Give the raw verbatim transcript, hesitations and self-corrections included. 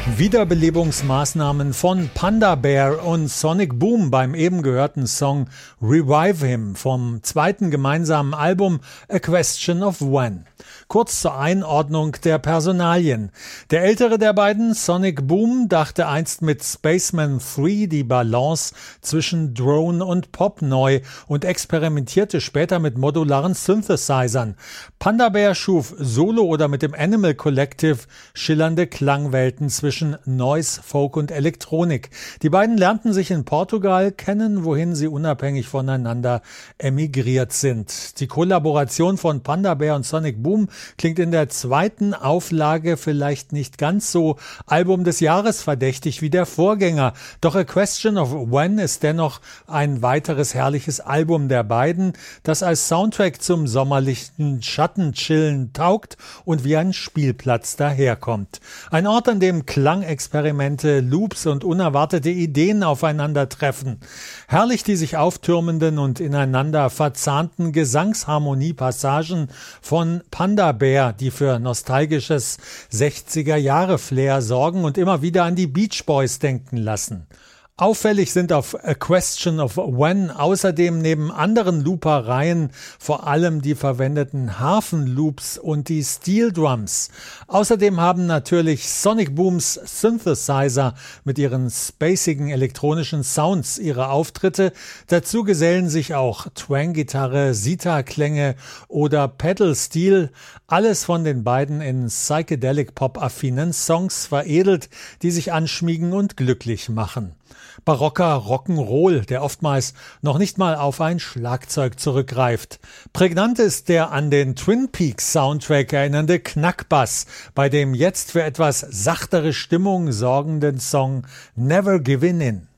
Wiederbelebungsmaßnahmen von Panda Bear und Sonic Boom beim eben gehörten Song Revive Him vom zweiten gemeinsamen Album A Question of When. Kurz zur Einordnung der Personalien. Der ältere der beiden, Sonic Boom, dachte einst mit Spaceman drei die Balance zwischen Drone und Pop neu und experimentierte später mit modularen Synthesizern. Panda Bear schuf solo oder mit dem Animal Collective schillernde Klangwelten zwischen Noise, Folk und Elektronik. Die beiden lernten sich in Portugal kennen, wohin sie unabhängig voneinander emigriert sind. Die Kollaboration von Panda Bear und Sonic Boom klingt in der zweiten Auflage vielleicht nicht ganz so Album des Jahres verdächtig wie der Vorgänger. Doch A Question of When ist dennoch ein weiteres herrliches Album der beiden, das als Soundtrack zum sommerlichen Schattenchillen taugt und wie ein Spielplatz daherkommt. Ein Ort, an dem Klangexperimente, Loops und unerwartete Ideen aufeinandertreffen. Herrlich die sich auftürmenden und ineinander verzahnten Gesangsharmoniepassagen von Panda Bear, die für nostalgisches sechziger-Jahre-Flair sorgen und immer wieder an die Beach Boys denken lassen. Auffällig sind auf A Question of When außerdem neben anderen Loopereien vor allem die verwendeten Harfenloops und die Steel Drums. Außerdem haben natürlich Sonic Booms Synthesizer mit ihren spacigen elektronischen Sounds ihre Auftritte. Dazu gesellen sich auch Twang-Gitarre, Sitar-Klänge oder Pedal-Steel. Alles von den beiden in Psychedelic-Pop-affinen Songs veredelt, die sich anschmiegen und glücklich machen. Barocker Rock'n'Roll, der oftmals noch nicht mal auf ein Schlagzeug zurückgreift. Prägnant ist der an den Twin Peaks Soundtrack erinnernde Knackbass bei dem jetzt für etwas sachtere Stimmung sorgenden Song Never Givin' In.